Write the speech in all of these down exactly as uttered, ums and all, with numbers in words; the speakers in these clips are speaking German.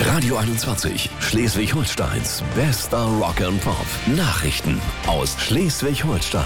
Radio einundzwanzig, Schleswig-Holsteins bester Rock and Pop. Nachrichten aus Schleswig-Holstein.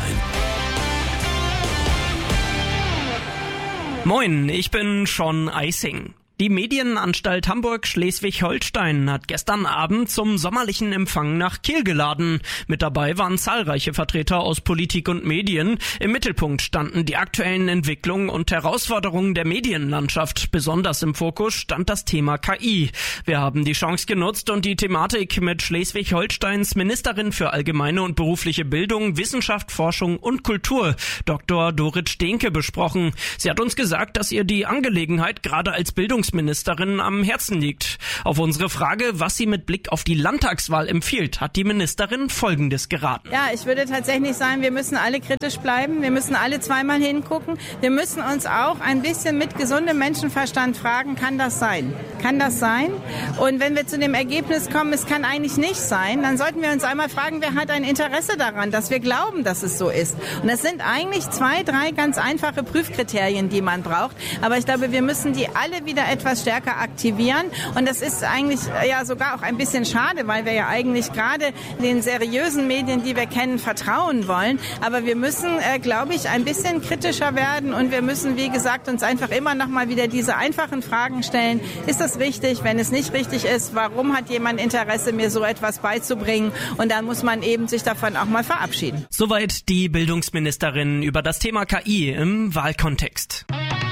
Moin, ich bin Sean Eising. Die Medienanstalt Hamburg-Schleswig-Holstein hat gestern Abend zum sommerlichen Empfang nach Kiel geladen. Mit dabei waren zahlreiche Vertreter aus Politik und Medien. Im Mittelpunkt standen die aktuellen Entwicklungen und Herausforderungen der Medienlandschaft. Besonders im Fokus stand das Thema K I. Wir haben die Chance genutzt und die Thematik mit Schleswig-Holsteins Ministerin für allgemeine und berufliche Bildung, Wissenschaft, Forschung und Kultur, Doktor Dorit Stehnke, besprochen. Sie hat uns gesagt, dass ihr die Angelegenheit gerade als Bildungsministerin am Herzen liegt. Auf unsere Frage, was sie mit Blick auf die Landtagswahl empfiehlt, hat die Ministerin Folgendes geraten. Ja, ich würde tatsächlich sagen, wir müssen alle kritisch bleiben. Wir müssen alle zweimal hingucken. Wir müssen uns auch ein bisschen mit gesundem Menschenverstand fragen, kann das sein? Kann das sein? Und wenn wir zu dem Ergebnis kommen, es kann eigentlich nicht sein, dann sollten wir uns einmal fragen, wer hat ein Interesse daran, dass wir glauben, dass es so ist. Und das sind eigentlich zwei, drei ganz einfache Prüfkriterien, die man braucht. Aber ich glaube, wir müssen die alle wieder etwas stärker aktivieren. Und das ist eigentlich ja sogar auch ein bisschen schade, weil wir ja eigentlich gerade den seriösen Medien, die wir kennen, vertrauen wollen. Aber wir müssen, äh, glaube ich, ein bisschen kritischer werden und wir müssen, wie gesagt, uns einfach immer noch mal wieder diese einfachen Fragen stellen. Ist das richtig? Wenn es nicht richtig ist, warum hat jemand Interesse, mir so etwas beizubringen? Und dann muss man eben sich davon auch mal verabschieden. Soweit die Bildungsministerin über das Thema K I im Wahlkontext.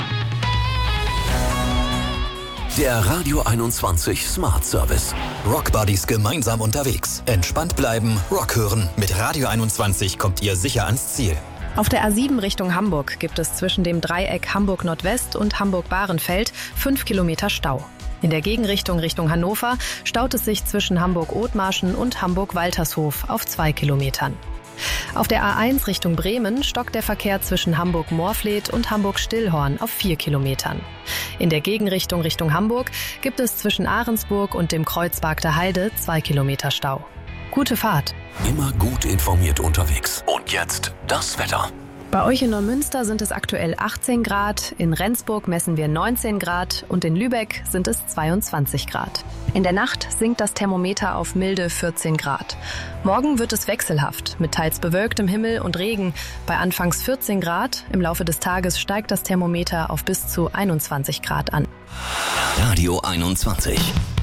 Der Radio einundzwanzig Smart Service. Rock Buddies gemeinsam unterwegs. Entspannt bleiben, Rock hören. Mit Radio einundzwanzig kommt ihr sicher ans Ziel. Auf der A sieben Richtung Hamburg gibt es zwischen dem Dreieck Hamburg-Nordwest und Hamburg-Bahrenfeld fünf Kilometer Stau. In der Gegenrichtung Richtung Hannover staut es sich zwischen Hamburg-Othmarschen und Hamburg-Waltershof auf zwei Kilometern. Auf der A eins Richtung Bremen stockt der Verkehr zwischen Hamburg-Moorfleet und Hamburg-Stillhorn auf vier Kilometern. In der Gegenrichtung Richtung Hamburg gibt es zwischen Ahrensburg und dem Kreuzberg der Heide zwei Kilometer Stau. Gute Fahrt. Immer gut informiert unterwegs. Und jetzt das Wetter. Bei euch in Neumünster sind es aktuell achtzehn Grad, in Rendsburg messen wir neunzehn Grad und in Lübeck sind es zweiundzwanzig Grad. In der Nacht sinkt das Thermometer auf milde vierzehn Grad. Morgen wird es wechselhaft, mit teils bewölktem Himmel und Regen. Bei anfangs vierzehn Grad, im Laufe des Tages steigt das Thermometer auf bis zu einundzwanzig Grad an. Radio einundzwanzig.